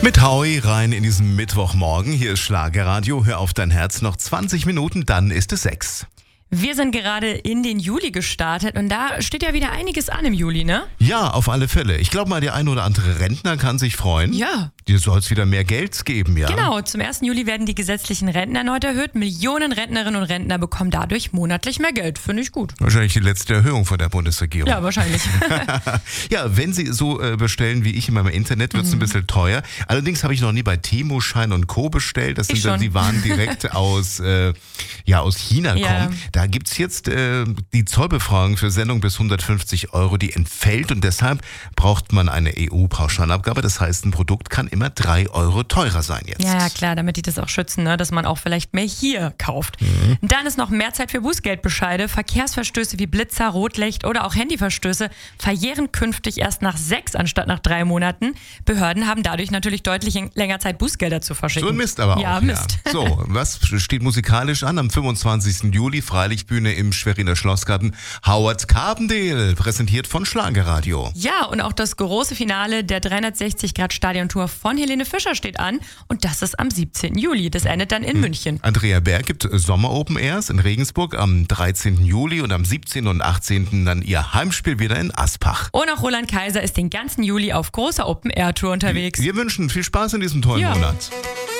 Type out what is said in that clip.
Mit Howie rein in diesen Mittwochmorgen. Hier ist Schlagerradio. Hör auf dein Herz. Noch 20 Minuten, dann ist es 6. Wir sind gerade in den Juli gestartet und da steht ja wieder einiges an im Juli, ne? Ja, auf alle Fälle. Ich glaube mal, der ein oder andere Rentner kann sich freuen. Ja. Dir soll es wieder mehr Geld geben, ja? Genau, zum 1. Juli werden die gesetzlichen Renten erneut erhöht. Millionen Rentnerinnen und Rentner bekommen dadurch monatlich mehr Geld. Finde ich gut. Wahrscheinlich die letzte Erhöhung von der Bundesregierung. Ja, wahrscheinlich. Ja, wenn Sie so bestellen wie ich in meinem Internet, wird es ein bisschen teuer. Allerdings habe ich noch nie bei Temo-Schein und Co. bestellt. Das sind dann die Waren direkt aus China kommen. Da gibt es jetzt die Zollbefreiung für Sendungen bis 150 €, die entfällt. Und deshalb braucht man eine EU-Pauschalabgabe. Das heißt, ein Produkt kann immer 3 € teurer sein jetzt. Ja, klar, damit die das auch schützen, ne? Dass man auch vielleicht mehr hier kauft. Dann ist noch mehr Zeit für Bußgeldbescheide. Verkehrsverstöße wie Blitzer, Rotlicht oder auch Handyverstöße verjähren künftig erst nach 6 anstatt nach 3 Monaten. Behörden haben dadurch natürlich deutlich länger Zeit, Bußgelder zu verschicken. So ein Mist aber auch. Ja, Mist. Ja. So, was steht musikalisch an? Am 25. Juli, Freilichtbühne im Schweriner Schlossgarten. Howard Carpendale, präsentiert von Schlagerradio. Ja, und auch das große Finale der 360-Grad-Stadiontour von Helene Fischer steht an. Und das ist am 17. Juli. Das endet dann in München. Andrea Berg gibt Sommer-Open Airs in Regensburg am 13. Juli und am 17. und 18. dann ihr Heimspiel wieder in Aspach. Und auch Roland Kaiser ist den ganzen Juli auf großer Open-Air-Tour unterwegs. Wir wünschen viel Spaß in diesem tollen Monat.